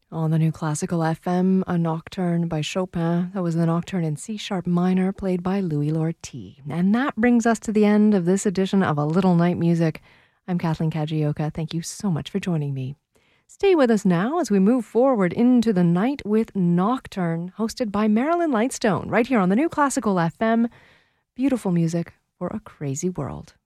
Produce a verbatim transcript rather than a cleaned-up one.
On the New Classical F M, a nocturne by Chopin. That was the nocturne in C sharp minor played by Louis Lortie. And that brings us to the end of this edition of A Little Night Music. I'm Kathleen Kajioka. Thank you so much for joining me. Stay with us now as we move forward into the night with Nocturne, hosted by Marilyn Lightstone, right here on the New Classical F M. Beautiful music for a crazy world.